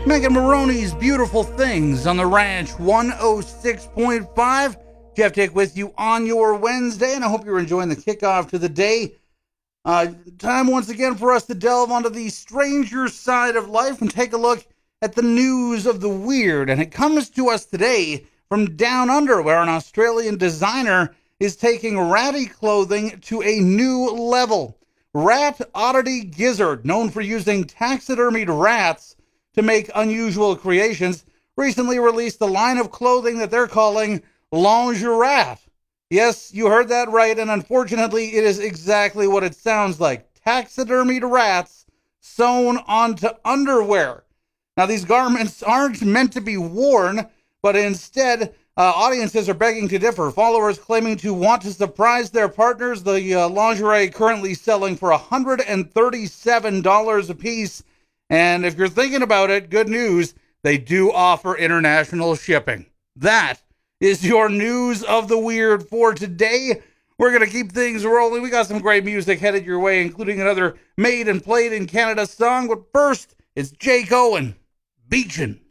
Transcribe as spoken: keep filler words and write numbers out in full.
Megan Maroney's Beautiful Things on the Ranch one oh six point five. Jeff Dick with you on your Wednesday, and I hope you're enjoying the kickoff to the day. Uh, time once again for us to delve onto the stranger side of life and take a look at the news of the weird. And it comes to us today from Down Under, where an Australian designer is taking ratty clothing to a new level. Rat Oddity Gizzard, known for using taxidermied rats to make unusual creations, recently released a line of clothing that they're calling Lingerat. Yes, you heard that right, and unfortunately, it is exactly what it sounds like. Taxidermied rats sewn onto underwear. Now, these garments aren't meant to be worn, but instead, uh, audiences are begging to differ. Followers claiming to want to surprise their partners. The uh, lingerie currently selling for one hundred thirty-seven dollars a piece. And if you're thinking about it, good news, they do offer international shipping. That is your news of the weird for today. We're going to keep things rolling. We got some great music headed your way, including another made and played in Canada song. But first, it's Jake Owen, Beachin'.